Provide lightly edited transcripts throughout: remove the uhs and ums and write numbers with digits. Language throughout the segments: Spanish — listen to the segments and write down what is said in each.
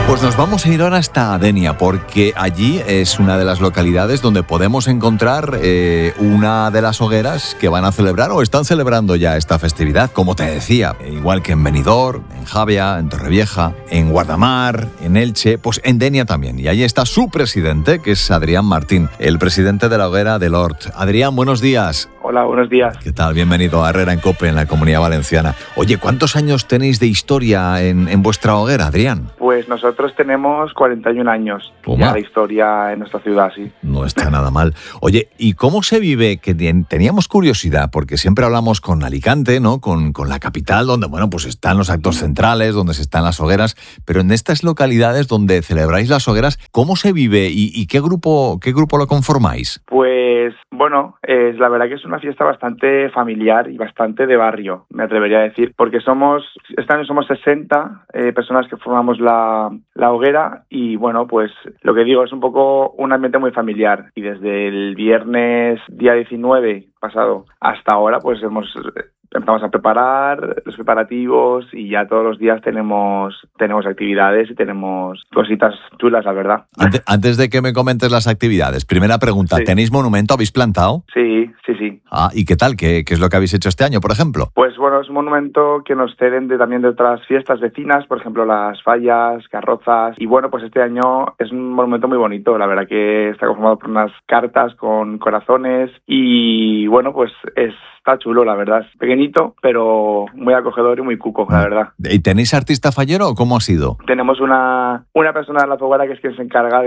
Pues nos vamos a ir ahora hasta Denia, porque allí es una de las localidades donde podemos encontrar una de las hogueras que van a celebrar o están celebrando ya esta festividad, como te decía, igual que en Benidorm, en Javia, en Torrevieja, en Guardamar, en Elche, pues en Denia también. Y allí está su presidente, que es Adrián Martín, el presidente de la hoguera del Hort. Adrián, buenos días. Hola, buenos días. ¿Qué tal? Bienvenido a Herrera en COPE, en la Comunidad Valenciana. Oye, ¿cuántos años tenéis de historia en vuestra hoguera, Adrián? Pues nosotros tenemos 41 años ya de historia en nuestra ciudad, sí. No está nada mal. Oye, ¿y cómo se vive? Que teníamos curiosidad, porque siempre hablamos con Alicante, ¿no? Con la capital, donde, bueno, pues están los actos centrales, donde se están las hogueras, pero en estas localidades donde celebráis las hogueras, ¿cómo se vive y qué grupo lo conformáis? Pues, bueno, la verdad que es una fiesta bastante familiar y bastante de barrio, me atrevería a decir, porque este año somos 60 personas que formamos la hoguera y, bueno, pues lo que digo es un poco un ambiente muy familiar y desde el viernes día 19 pasado hasta ahora pues empezamos a preparar los preparativos y ya todos los días tenemos actividades y tenemos cositas chulas, la verdad. Antes de que me comentes las actividades, primera pregunta, sí. ¿Tenéis monumento? ¿Habéis plantado? Sí. Ah, ¿y qué tal? ¿Qué es lo que habéis hecho este año, por ejemplo? Pues bueno, es un monumento que nos ceden también de otras fiestas vecinas, por ejemplo las fallas, carrozas, y bueno, pues este año es un monumento muy bonito, la verdad que está conformado por unas cartas con corazones y bueno, pues está chulo, la verdad, es pequeñito, pero muy acogedor y muy cuco, la verdad. ¿Y tenéis artista fallero o cómo ha sido? Tenemos una persona de la hoguera que es quien se encarga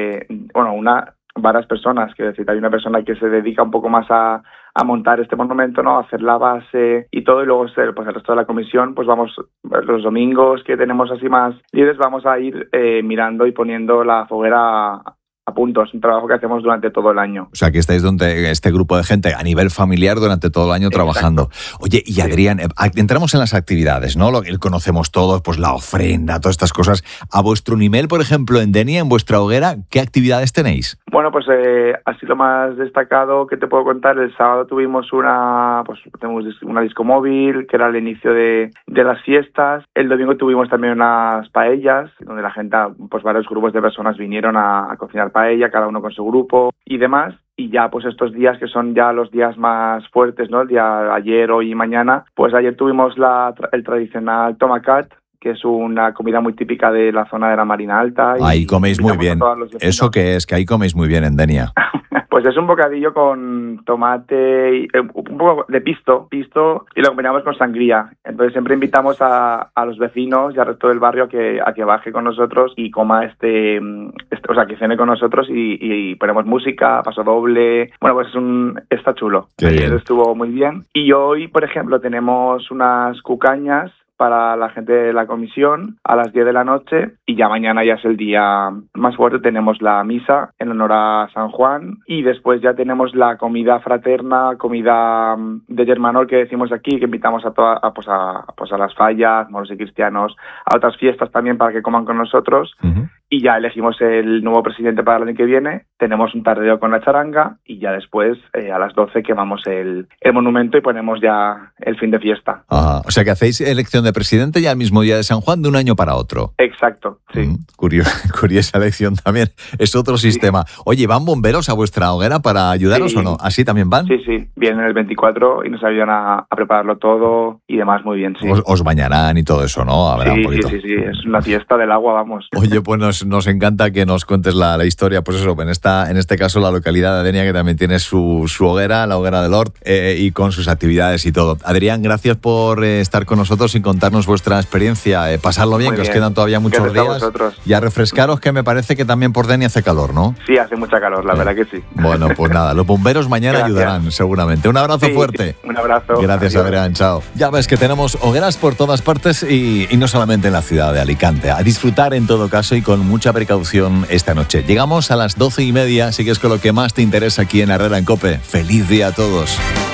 varias personas, quiero decir, hay una persona que se dedica un poco más a montar este monumento, ¿no? A hacer la base y todo, y luego pues el resto de la comisión, pues vamos, los domingos que tenemos así más libres, vamos a ir mirando y poniendo la hoguera a punto. Es un trabajo que hacemos durante todo el año. O sea, que estáis donde este grupo de gente a nivel familiar durante todo el año trabajando. Oye, y Adrián, entramos en las actividades, ¿no? Lo que conocemos todos, pues la ofrenda, todas estas cosas. A vuestro nivel, por ejemplo, en Denia, en vuestra hoguera, ¿qué actividades tenéis? Bueno, pues así lo más destacado que te puedo contar, el sábado tuvimos tenemos una disco móvil, que era el inicio de las fiestas. El domingo tuvimos también unas paellas, donde la gente, pues varios grupos de personas vinieron a cocinar paella, cada uno con su grupo y demás. Y ya pues estos días que son ya los días más fuertes, ¿no? El día ayer, hoy y mañana, pues ayer tuvimos el tradicional tomacat, que es una comida muy típica de la zona de la Marina Alta. Ahí coméis muy bien. ¿Eso qué es? Que ahí coméis muy bien en Denia. Pues es un bocadillo con tomate y un poco de pisto y lo combinamos con sangría. Entonces siempre invitamos a los vecinos y al resto del barrio a que baje con nosotros y coma o sea, que cene con nosotros y ponemos música, paso doble. Bueno, pues está chulo. Estuvo muy bien. Y hoy, por ejemplo, tenemos unas cucañas para la gente de la comisión a las 10 de la noche y ya mañana ya es el día más fuerte, tenemos la misa en honor a San Juan y después ya tenemos la comida fraterna, comida de Germanol que decimos aquí, que invitamos a las fallas, moros y cristianos, a otras fiestas también para que coman con nosotros. Uh-huh. Y ya elegimos el nuevo presidente para el año que viene, tenemos un tardeo con la charanga y ya después a las 12 quemamos el monumento y ponemos ya el fin de fiesta. Ajá. O sea que hacéis elección de presidente ya el mismo día de San Juan de un año para otro. Exacto, sí. Curiosa elección también, es otro sistema. Oye, ¿van bomberos a vuestra hoguera para ayudaros o no? ¿Así también van? Sí, vienen el 24 y nos ayudan a prepararlo todo y demás, muy bien, sí. Os bañarán y todo eso, ¿no? Sí, es una fiesta del agua, vamos. Oye, pues nos encanta que nos cuentes la historia, pues eso, en este caso la localidad de Denia, que también tiene su hoguera, la hoguera del Hort, y con sus actividades y todo. Adrián, gracias por estar con nosotros y contarnos vuestra experiencia. Pasarlo bien, que os quedan todavía muchos días. Y a refrescaros, que me parece que también por Denia hace calor, ¿no? Sí, hace mucha calor, la verdad que sí. Bueno, pues nada, los bomberos mañana ayudarán, seguramente. Un abrazo fuerte. Un abrazo. Gracias, adiós. Adrián, chao. Ya ves que tenemos hogueras por todas partes y no solamente en la ciudad de Alicante. A disfrutar en todo caso y con mucha precaución esta noche. Llegamos a las 12:30, sigues con lo que más te interesa aquí en Herrera en COPE. ¡Feliz día a todos!